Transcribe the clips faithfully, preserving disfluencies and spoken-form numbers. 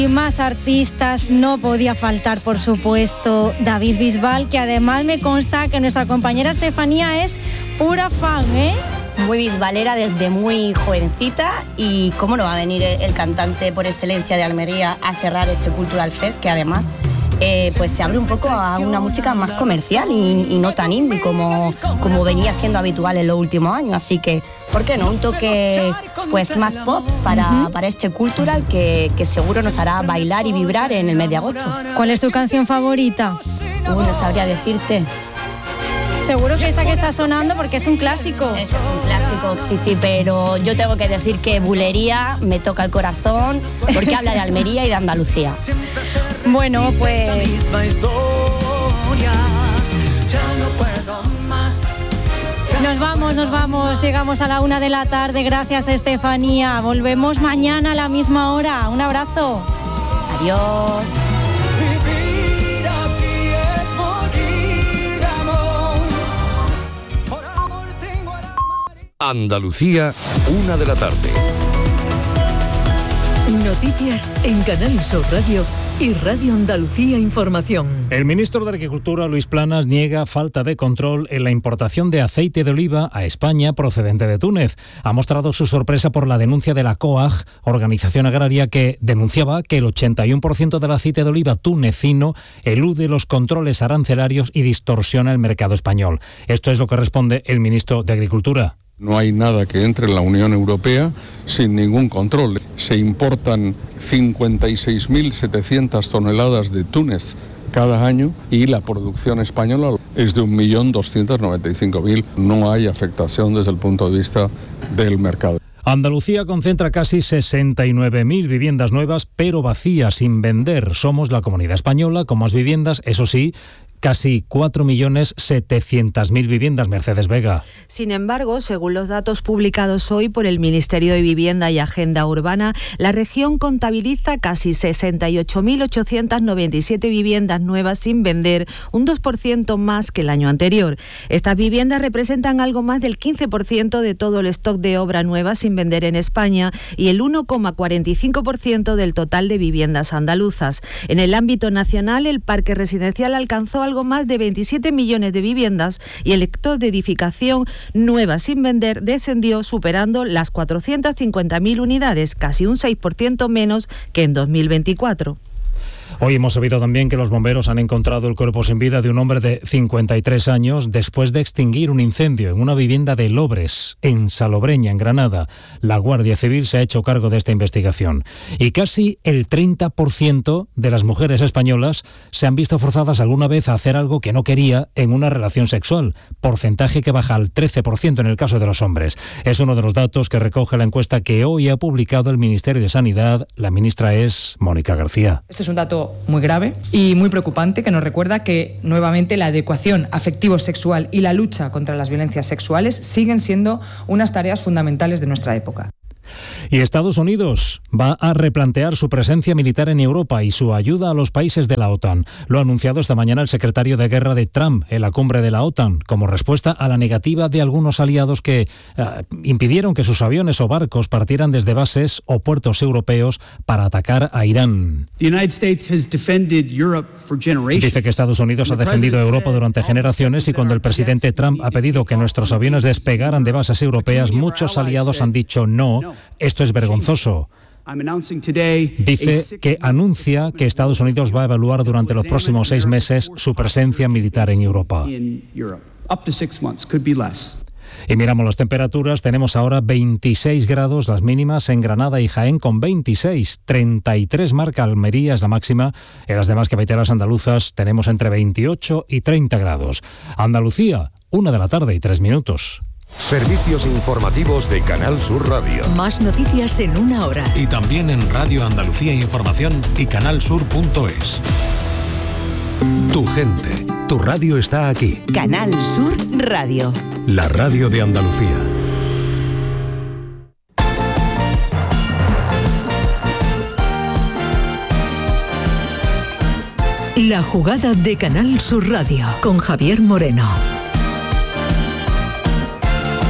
Y más artistas, no podía faltar, por supuesto, David Bisbal, que además me consta que nuestra compañera Estefanía es pura fan, ¿eh? Muy bisbalera desde muy jovencita, y cómo no va a venir el cantante por excelencia de Almería a cerrar este Cultural Fest, que además eh, pues se abre un poco a una música más comercial y, y no tan indie como, como venía siendo habitual en los últimos años. Así que, ¿por qué no? Un toque pues más pop para, uh-huh. para este Cultural que, que seguro nos hará bailar y vibrar en el mes de agosto. ¿Cuál es tu canción favorita? Uy, no sabría decirte. Seguro que esta que está sonando, porque es un clásico. Es un clásico, sí, sí, pero yo tengo que decir que Bulería me toca el corazón, porque habla de Almería y de Andalucía. Bueno, pues... Nos vamos, nos vamos. Llegamos a la una de la tarde. Gracias, Estefanía. Volvemos mañana a la misma hora. Un abrazo. Adiós. Andalucía, una de la tarde. Noticias en Canal Sur Radio y Radio Andalucía Información. El ministro de Agricultura, Luis Planas, niega falta de control en la importación de aceite de oliva a España procedente de Túnez. Ha mostrado su sorpresa por la denuncia de la COAG, organización agraria que denunciaba que el ochenta y uno por ciento del aceite de oliva tunecino elude los controles arancelarios y distorsiona el mercado español. Esto es lo que responde el ministro de Agricultura. No hay nada que entre en la Unión Europea sin ningún control. Se importan cincuenta y seis mil setecientas toneladas de Túnez cada año y la producción española es de un millón doscientos noventa y cinco mil. No hay afectación desde el punto de vista del mercado. Andalucía concentra casi sesenta y nueve mil viviendas nuevas, pero vacías, sin vender. Somos la comunidad española con más viviendas, eso sí, casi cuatro millones setecientas mil viviendas. Mercedes Vega. Sin embargo, según los datos publicados hoy por el Ministerio de Vivienda y Agenda Urbana, la región contabiliza casi sesenta y ocho mil ochocientas noventa y siete viviendas nuevas sin vender, un dos por ciento más que el año anterior. Estas viviendas representan algo más del quince por ciento de todo el stock de obra nueva sin vender en España y el uno coma cuarenta y cinco por ciento del total de viviendas andaluzas. En el ámbito nacional, el parque residencial alcanzó algo más de veintisiete millones de viviendas y el stock de edificación nueva sin vender descendió superando las cuatrocientas cincuenta mil unidades, casi un seis por ciento menos que en dos mil veinticuatro. Hoy hemos sabido también que los bomberos han encontrado el cuerpo sin vida de un hombre de cincuenta y tres años después de extinguir un incendio en una vivienda de Lobres, en Salobreña, en Granada. La Guardia Civil se ha hecho cargo de esta investigación. Y casi el treinta por ciento de las mujeres españolas se han visto forzadas alguna vez a hacer algo que no quería en una relación sexual, porcentaje que baja al trece por ciento en el caso de los hombres. Es uno de los datos que recoge la encuesta que hoy ha publicado el Ministerio de Sanidad. La ministra es Mónica García. Este es un dato muy grave y muy preocupante que nos recuerda que nuevamente la adecuación afectivo-sexual y la lucha contra las violencias sexuales siguen siendo unas tareas fundamentales de nuestra época. Y Estados Unidos va a replantear su presencia militar en Europa y su ayuda a los países de la OTAN. Lo ha anunciado esta mañana el secretario de Guerra de Trump en la cumbre de la OTAN, como respuesta a la negativa de algunos aliados que eh, impidieron que sus aviones o barcos partieran desde bases o puertos europeos para atacar a Irán. Dice que Estados Unidos ha defendido a Europa durante generaciones y cuando el presidente Trump ha pedido que nuestros aviones despegaran de bases europeas, muchos aliados han dicho no. Esto es vergonzoso. Dice que anuncia que Estados Unidos va a evaluar durante los próximos seis meses su presencia militar en Europa. Y miramos las temperaturas. Tenemos ahora veintiséis grados las mínimas en Granada y Jaén con veintiséis. treinta y tres marca Almería es la máxima. En las demás capitales andaluzas tenemos entre veintiocho y treinta grados. Andalucía, una de la tarde y tres minutos. Servicios informativos de Canal Sur Radio. Más noticias en una hora. Y también en Radio Andalucía Información y canalsur punto es. Tu gente, tu radio está aquí. Canal Sur Radio. La radio de Andalucía. La jugada de Canal Sur Radio con Javier Moreno.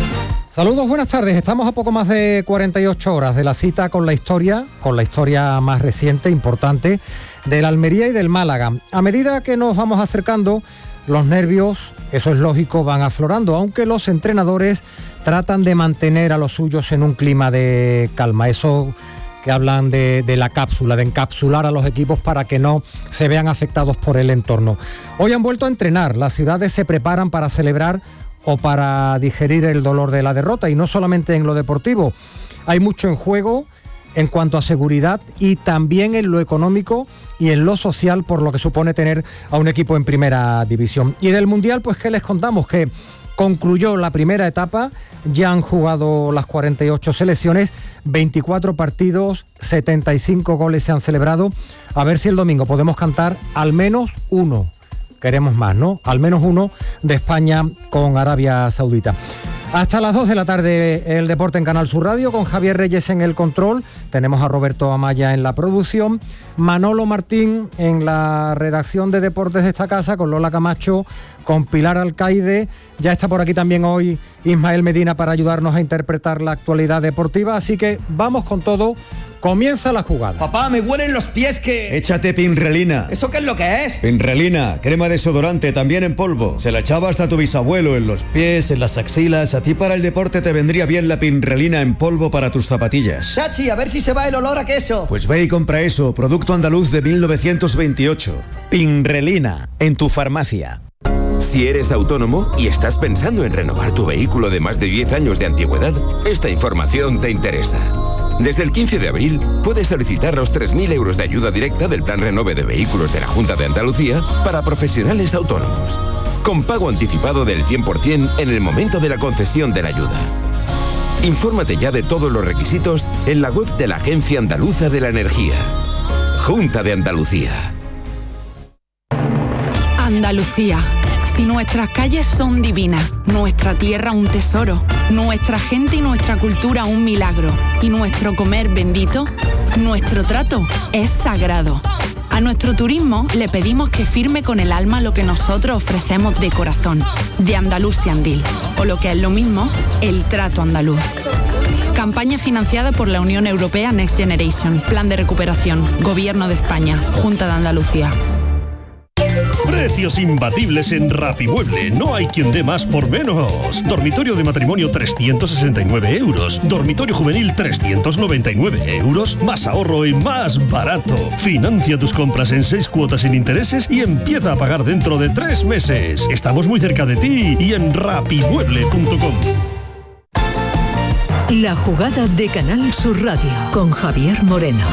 Saludos, buenas tardes. Estamos a poco más de cuarenta y ocho horas de la cita con la historia, con la historia más reciente, importante, del Almería y del Málaga. A medida que nos vamos acercando, los nervios, eso es lógico, van aflorando, aunque los entrenadores tratan de mantener a los suyos en un clima de calma. Eso que hablan de, de la cápsula, de encapsular a los equipos para que no se vean afectados por el entorno. Hoy han vuelto a entrenar, las ciudades se preparan para celebrar o para digerir el dolor de la derrota, y no solamente en lo deportivo. Hay mucho en juego en cuanto a seguridad y también en lo económico y en lo social, por lo que supone tener a un equipo en primera división. Y del Mundial, pues ¿qué les contamos? Que concluyó la primera etapa, ya han jugado las cuarenta y ocho selecciones, veinticuatro partidos, setenta y cinco goles se han celebrado. A ver si el domingo podemos cantar al menos uno. Queremos más, ¿no? Al menos uno de España con Arabia Saudita. Hasta las dos de la tarde el deporte en Canal Sur Radio, con Javier Reyes en el control. Tenemos a Roberto Amaya en la producción, Manolo Martín en la redacción de deportes de esta casa, con Lola Camacho, con Pilar Alcaide. Ya está por aquí también hoy Ismael Medina para ayudarnos a interpretar la actualidad deportiva. Así que vamos con todo. Comienza la jugada. Papá, me huelen los pies que... Échate Pinrelina. ¿Eso qué es lo que es? Pinrelina, crema desodorante, también en polvo. Se la echaba hasta tu bisabuelo en los pies, en las axilas. A ti para el deporte te vendría bien la Pinrelina en polvo para tus zapatillas. Chachi, a ver si se va el olor a queso. Pues ve y compra eso, producto andaluz de mil novecientos veintiocho. Pinrelina, en tu farmacia. Si eres autónomo y estás pensando en renovar tu vehículo de más de diez años de antigüedad, esta información te interesa. Desde el quince de abril puedes solicitar los tres mil euros de ayuda directa del Plan Renove de Vehículos de la Junta de Andalucía para profesionales autónomos, con pago anticipado del cien por ciento en el momento de la concesión de la ayuda. Infórmate ya de todos los requisitos en la web de la Agencia Andaluza de la Energía. Junta de Andalucía. Andalucía. Si nuestras calles son divinas, nuestra tierra un tesoro, nuestra gente y nuestra cultura un milagro, y nuestro comer bendito, nuestro trato es sagrado. A nuestro turismo le pedimos que firme con el alma lo que nosotros ofrecemos de corazón, de Andalusian Deal, o lo que es lo mismo, el trato andaluz. Campaña financiada por la Unión Europea Next Generation, Plan de Recuperación, Gobierno de España, Junta de Andalucía. Precios imbatibles en Rapimueble. No hay quien dé más por menos. Dormitorio de matrimonio trescientos sesenta y nueve euros. Dormitorio juvenil trescientos noventa y nueve euros. Más ahorro y más barato. Financia tus compras en seis cuotas sin intereses y empieza a pagar dentro de tres meses. Estamos muy cerca de ti y en rapimueble punto com. La jugada de Canal Sur Radio con Javier Moreno.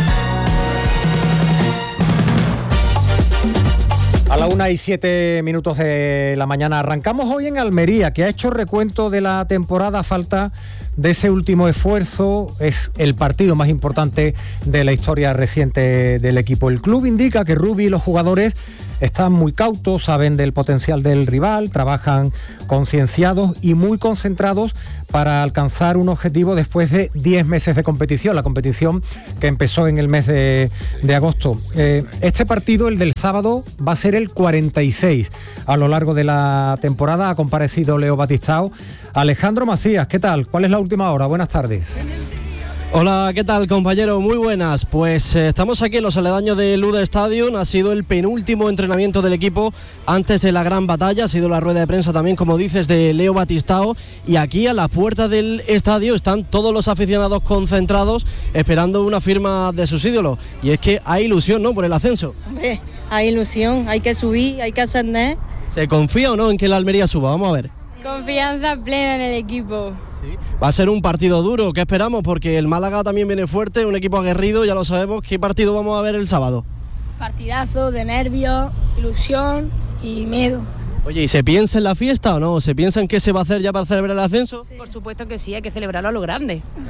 A la una y siete minutos de la mañana arrancamos hoy en Almería, que ha hecho recuento de la temporada a falta de ese último esfuerzo. Es el partido más importante de la historia reciente del equipo. El club indica que Rubi y los jugadores están muy cautos, saben del potencial del rival, trabajan concienciados y muy concentrados para alcanzar un objetivo después de diez meses de competición, la competición que empezó en el mes de, de agosto. Eh, este partido, el del sábado, va a ser el cuarenta y seis a lo largo de la temporada. Ha comparecido Leo Batistao. Alejandro Macías, ¿qué tal? ¿Cuál es la última hora? Buenas tardes. Hola, ¿qué tal, compañero? Muy buenas. Pues eh, estamos aquí en los aledaños del Luda Stadium. Ha sido el penúltimo entrenamiento del equipo antes de la gran batalla. Ha sido la rueda de prensa también, como dices, de Leo Batistao. Y aquí a la puerta del estadio están todos los aficionados concentrados esperando una firma de sus ídolos. Y es que hay ilusión, ¿no?, por el ascenso. Hombre, hay ilusión, hay que subir, hay que ascender. ¿Se confía o no en que la Almería suba? Vamos a ver. Confianza plena en el equipo. Sí. Va a ser un partido duro. ¿Qué esperamos? Porque el Málaga también viene fuerte, un equipo aguerrido, ya lo sabemos. ¿Qué partido vamos a ver el sábado? Partidazo de nervios, ilusión y miedo. Oye, ¿y se piensa en la fiesta o no? ¿Se piensa en qué se va a hacer ya para celebrar el ascenso? Sí. Por supuesto que sí, hay que celebrarlo a lo grande. Claro.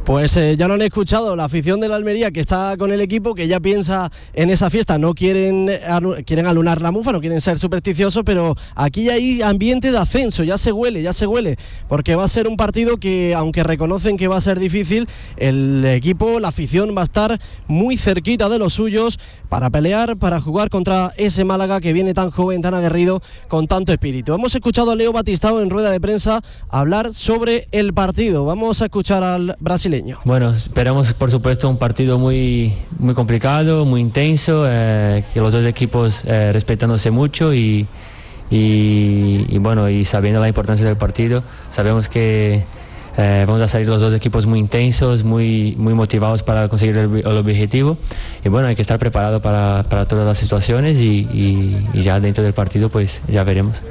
Pues eh, ya lo han escuchado, la afición de la Almería que está con el equipo, que ya piensa en esa fiesta, no quieren, quieren alunar la mufa, no quieren ser supersticiosos, pero aquí ya hay ambiente de ascenso, ya se huele, ya se huele, porque va a ser un partido que, aunque reconocen que va a ser difícil, el equipo, la afición va a estar muy cerquita de los suyos para pelear, para jugar contra ese Málaga que viene tan joven, tan aguerrido, con tanto espíritu. Hemos escuchado a Leo Batistao en rueda de prensa hablar sobre el partido. Vamos a escuchar al brasileño. Bueno, esperamos por supuesto un partido muy, muy complicado, muy intenso, eh, que los dos equipos eh, respetándose mucho y, y, y bueno, y sabiendo la importancia del partido. Sabemos que eh, vamos a salir los dos equipos muy intensos, muy, muy motivados para conseguir el, el objetivo, y bueno, hay que estar preparado para, para todas las situaciones y, y, y ya dentro del partido pues ya veremos.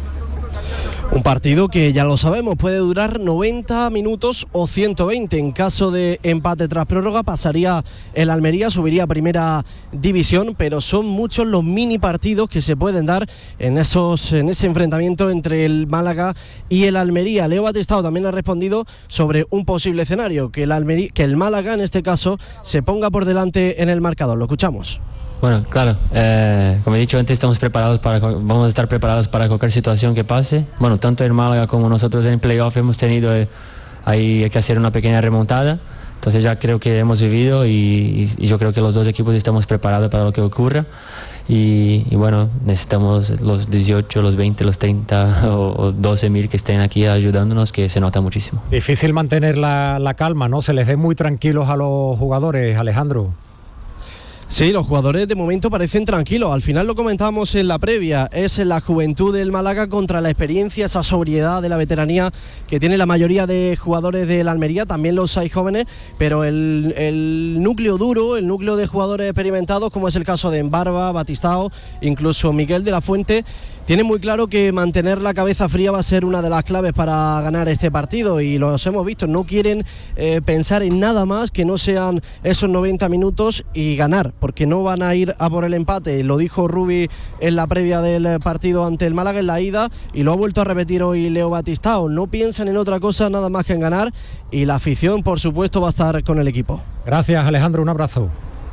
Un partido que ya lo sabemos puede durar noventa minutos o ciento veinte. En caso de empate tras prórroga pasaría el Almería, subiría a primera división, pero son muchos los mini partidos que se pueden dar en esos en ese enfrentamiento entre el Málaga y el Almería. Leo Batistao también ha respondido sobre un posible escenario, que el Almería, que el Málaga en este caso se ponga por delante en el marcador. Lo escuchamos. Bueno, claro, eh, como he dicho antes, estamos preparados para, vamos a estar preparados para cualquier situación que pase. Bueno, tanto en Málaga como nosotros en el playoff hemos tenido eh, ahí que hacer una pequeña remontada. Entonces ya creo que hemos vivido y, y, y yo creo que los dos equipos estamos preparados para lo que ocurra. Y, y bueno, necesitamos los dieciocho, los veinte, los treinta o, o doce mil que estén aquí ayudándonos, que se nota muchísimo. Difícil mantener la, la calma, ¿no? Se les ve muy tranquilos a los jugadores, Alejandro. Sí, los jugadores de momento parecen tranquilos. Al final lo comentábamos en la previa, es la juventud del Málaga contra la experiencia, esa sobriedad de la veteranía que tiene la mayoría de jugadores de la Almería, también los hay jóvenes, pero el, el núcleo duro, el núcleo de jugadores experimentados, como es el caso de Embarba, Batistao, incluso Miguel de la Fuente, tienen muy claro que mantener la cabeza fría va a ser una de las claves para ganar este partido, y los hemos visto, no quieren eh, pensar en nada más que no sean esos noventa minutos y ganar, porque no van a ir a por el empate. Lo dijo Rubi en la previa del partido ante el Málaga en la ida, y lo ha vuelto a repetir hoy Leo Batistao. No piensan en otra cosa nada más que en ganar, y la afición por supuesto va a estar con el equipo. Gracias, Alejandro, un abrazo.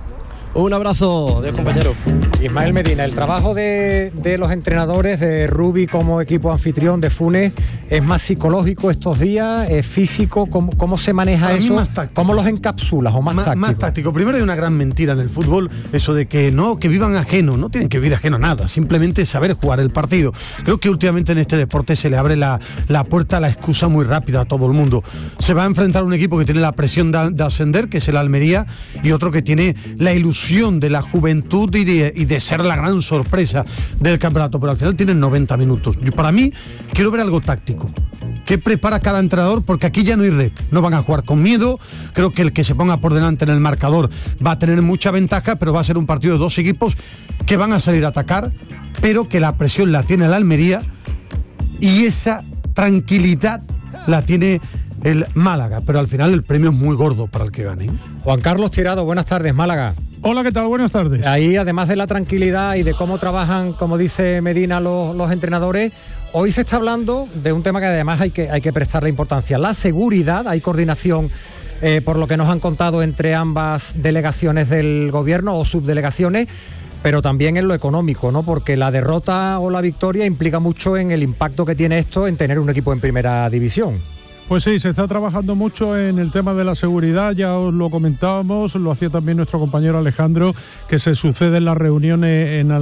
Un abrazo, de compañero. Ismael Medina, el trabajo de, de los entrenadores, de Rubi como equipo anfitrión, de Funes, ¿es más psicológico estos días? ¿Es físico? ¿Cómo, cómo se maneja eso? ¿Cómo los encapsulas o más Ma, táctico? Más táctico. Primero, hay una gran mentira en el fútbol, eso de que no, que vivan ajeno. No tienen que vivir ajeno a nada, simplemente saber jugar el partido. Creo que últimamente en este deporte se le abre la, la puerta a la excusa muy rápida a todo el mundo. Se va a enfrentar a un equipo que tiene la presión de, de ascender, que es el Almería, y otro que tiene la ilusión de la juventud y de, y de ser la gran sorpresa del campeonato, pero al final tienen noventa minutos. Yo, para mí, quiero ver algo táctico. ¿Qué prepara cada entrenador? Porque aquí ya no hay red, no van a jugar con miedo. Creo que el que se ponga por delante en el marcador va a tener mucha ventaja, pero va a ser un partido de dos equipos que van a salir a atacar, pero que la presión la tiene el Almería y esa tranquilidad la tiene el Málaga, pero al final el premio es muy gordo para el que gane. Juan Carlos Tirado, buenas tardes, Málaga. Hola, ¿qué tal? Buenas tardes. Ahí, además de la tranquilidad y de cómo trabajan, como dice Medina, los, los entrenadores, hoy se está hablando de un tema que además hay que, hay que prestarle importancia, la seguridad. Hay coordinación, eh, por lo que nos han contado, entre ambas delegaciones del gobierno o subdelegaciones, pero también en lo económico, ¿no? Porque la derrota o la victoria implica mucho en el impacto que tiene esto en tener un equipo en primera división. Pues sí, se está trabajando mucho en el tema de la seguridad, ya os lo comentábamos, lo hacía también nuestro compañero Alejandro, que se suceden las reuniones en